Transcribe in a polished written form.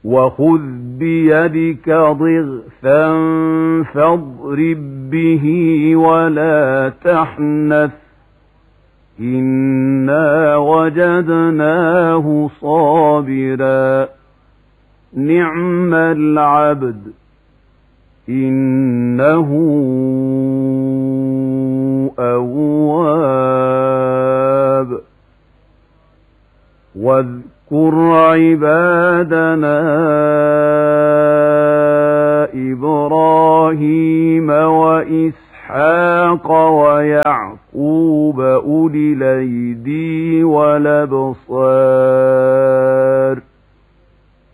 وخذ بيدك ضغثا فاضرب به ولا تحنث إنا وجدناه صابرا نعم العبد إنه أواب واذكر عبادنا إبراهيم وإسحاق ويعقوب أولي الأيدي والأبصار